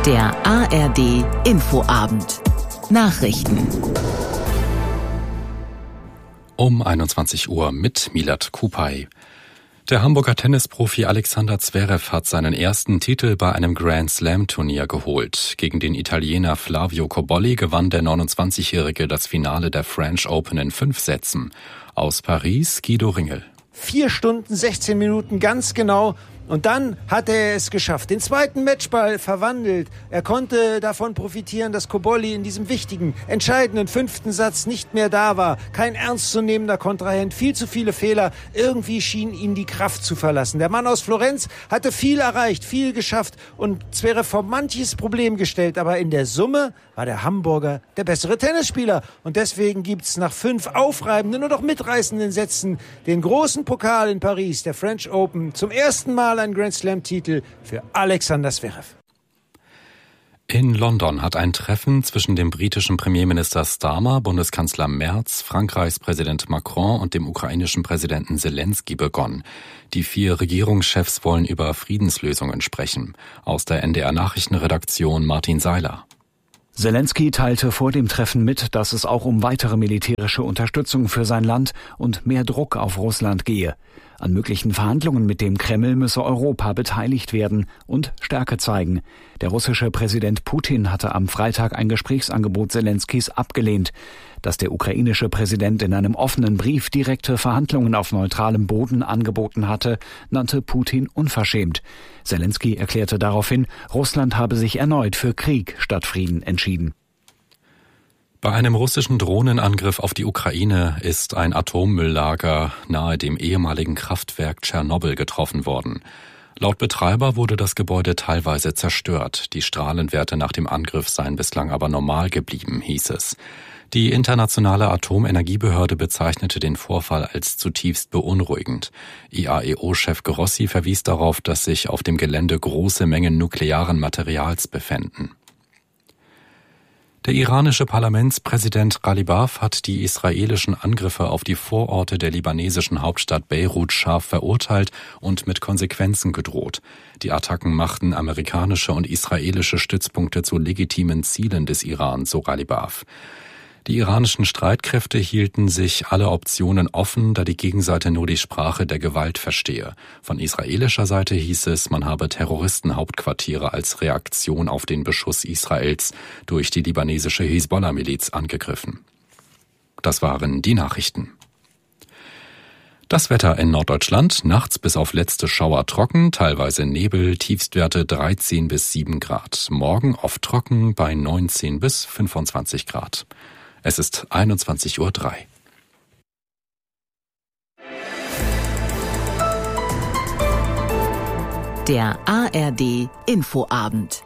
Der ARD Infoabend. Nachrichten. Um 21 Uhr mit Milad Kupay. Der Hamburger Tennisprofi Alexander Zverev hat seinen ersten Titel bei einem Grand-Slam-Turnier geholt. Gegen den Italiener Flavio Cobolli gewann der 29-Jährige das Finale der French Open in 5 Sätzen. Aus Paris Guido Ringel. 4 Stunden, 16 Minuten ganz genau. Und dann hat er es geschafft. Den zweiten Matchball verwandelt. Er konnte davon profitieren, dass Cobolli in diesem wichtigen, entscheidenden 5. Satz nicht mehr da war. Kein ernstzunehmender Kontrahent, viel zu viele Fehler. Irgendwie schien ihn die Kraft zu verlassen. Der Mann aus Florenz hatte viel erreicht, viel geschafft und Zverev vor manches Problem gestellt. Aber in der Summe war der Hamburger der bessere Tennisspieler. Und deswegen gibt's nach 5 aufreibenden und auch mitreißenden Sätzen den großen Pokal in Paris, der French Open, zum ersten Mal ein Grand-Slam-Titel für Alexander Zverev. In London hat ein Treffen zwischen dem britischen Premierminister Starmer, Bundeskanzler Merz, Frankreichs Präsident Macron und dem ukrainischen Präsidenten Zelensky begonnen. Die 4 Regierungschefs wollen über Friedenslösungen sprechen. Aus der NDR-Nachrichtenredaktion Martin Seiler. Zelensky teilte vor dem Treffen mit, dass es auch um weitere militärische Unterstützung für sein Land und mehr Druck auf Russland gehe. An möglichen Verhandlungen mit dem Kreml müsse Europa beteiligt werden und Stärke zeigen. Der russische Präsident Putin hatte am Freitag ein Gesprächsangebot Zelenskys abgelehnt. Dass der ukrainische Präsident in einem offenen Brief direkte Verhandlungen auf neutralem Boden angeboten hatte, nannte Putin unverschämt. Zelensky erklärte daraufhin, Russland habe sich erneut für Krieg statt Frieden entschieden. Bei einem russischen Drohnenangriff auf die Ukraine ist ein Atommülllager nahe dem ehemaligen Kraftwerk Tschernobyl getroffen worden. Laut Betreiber wurde das Gebäude teilweise zerstört. Die Strahlenwerte nach dem Angriff seien bislang aber normal geblieben, hieß es. Die Internationale Atomenergiebehörde bezeichnete den Vorfall als zutiefst beunruhigend. IAEO-Chef Grossi verwies darauf, dass sich auf dem Gelände große Mengen nuklearen Materials befänden. Der iranische Parlamentspräsident Ghalibaf hat die israelischen Angriffe auf die Vororte der libanesischen Hauptstadt Beirut scharf verurteilt und mit Konsequenzen gedroht. Die Attacken machten amerikanische und israelische Stützpunkte zu legitimen Zielen des Iran, so Ghalibaf. Die iranischen Streitkräfte hielten sich alle Optionen offen, da die Gegenseite nur die Sprache der Gewalt verstehe. Von israelischer Seite hieß es, man habe Terroristenhauptquartiere als Reaktion auf den Beschuss Israels durch die libanesische Hisbollah-Miliz angegriffen. Das waren die Nachrichten. Das Wetter in Norddeutschland, nachts bis auf letzte Schauer trocken, teilweise Nebel, Tiefstwerte 13 bis 7 Grad. Morgen oft trocken bei 19 bis 25 Grad. Es ist 21:03 Uhr. Der ARD Infoabend.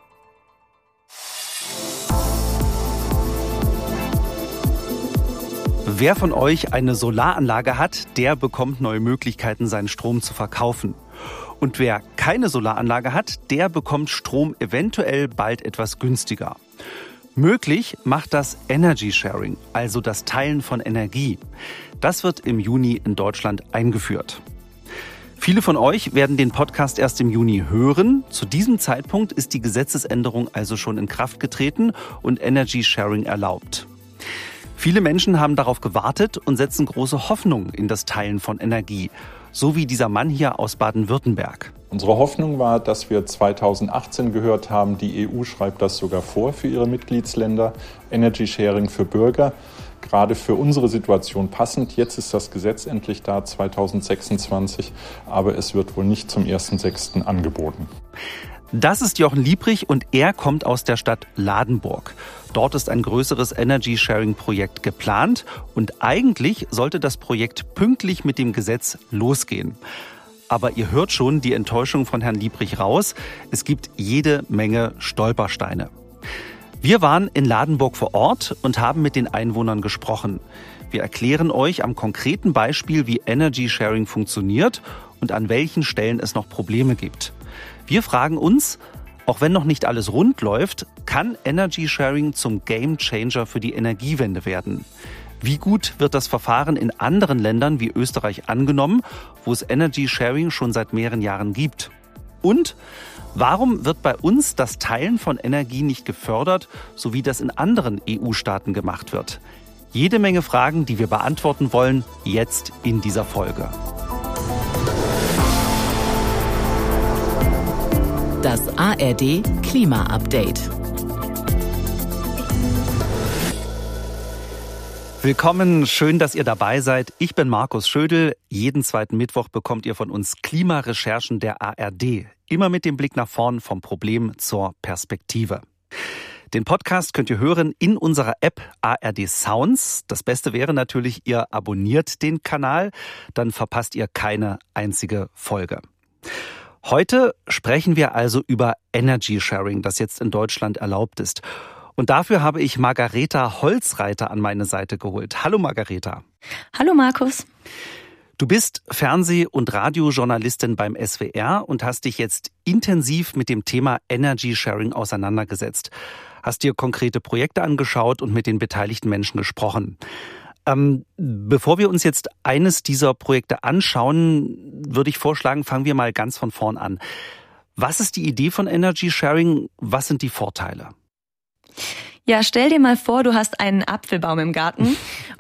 Wer von euch eine Solaranlage hat, der bekommt neue Möglichkeiten, seinen Strom zu verkaufen. Und wer keine Solaranlage hat, der bekommt Strom eventuell bald etwas günstiger. Möglich macht das Energy Sharing, also das Teilen von Energie. Das wird im Juni in Deutschland eingeführt. Viele von euch werden den Podcast erst im Juni hören. Zu diesem Zeitpunkt ist die Gesetzesänderung also schon in Kraft getreten und Energy Sharing erlaubt. Viele Menschen haben darauf gewartet und setzen große Hoffnung in das Teilen von Energie, so wie dieser Mann hier aus Baden-Württemberg. Unsere Hoffnung war, dass wir 2018 gehört haben, die EU schreibt das sogar vor für ihre Mitgliedsländer, Energy Sharing für Bürger. Gerade für unsere Situation passend. Jetzt ist das Gesetz endlich da, 2026, aber es wird wohl nicht zum 1.6. angeboten. Das ist Jochen Liebrich und er kommt aus der Stadt Ladenburg. Dort ist ein größeres Energy-Sharing-Projekt geplant und eigentlich sollte das Projekt pünktlich mit dem Gesetz losgehen. Aber ihr hört schon die Enttäuschung von Herrn Liebrich raus. Es gibt jede Menge Stolpersteine. Wir waren in Ladenburg vor Ort und haben mit den Einwohnern gesprochen. Wir erklären euch am konkreten Beispiel, wie Energy Sharing funktioniert und an welchen Stellen es noch Probleme gibt. Wir fragen uns, auch wenn noch nicht alles rund läuft, kann Energy Sharing zum Game Changer für die Energiewende werden? Wie gut wird das Verfahren in anderen Ländern wie Österreich angenommen, wo es Energy Sharing schon seit mehreren Jahren gibt? Und warum wird bei uns das Teilen von Energie nicht gefördert, so wie das in anderen EU-Staaten gemacht wird? Jede Menge Fragen, die wir beantworten wollen, jetzt in dieser Folge. Das ARD Klima-Update. Willkommen, schön, dass ihr dabei seid. Ich bin Markus Schödel. Jeden zweiten Mittwoch bekommt ihr von uns Klimarecherchen der ARD. Immer mit dem Blick nach vorn vom Problem zur Perspektive. Den Podcast könnt ihr hören in unserer App ARD Sounds. Das Beste wäre natürlich, ihr abonniert den Kanal, dann verpasst ihr keine einzige Folge. Heute sprechen wir also über Energy Sharing, das jetzt in Deutschland erlaubt ist. Und dafür habe ich Margareta Holzreiter an meine Seite geholt. Hallo Margareta. Hallo Markus. Du bist Fernseh- und Radiojournalistin beim SWR und hast dich jetzt intensiv mit dem Thema Energy Sharing auseinandergesetzt. Hast dir konkrete Projekte angeschaut und mit den beteiligten Menschen gesprochen. Bevor wir uns jetzt eines dieser Projekte anschauen, würde ich vorschlagen, fangen wir mal ganz von vorn an. Was ist die Idee von Energy Sharing? Was sind die Vorteile? Ja, stell dir mal vor, du hast einen Apfelbaum im Garten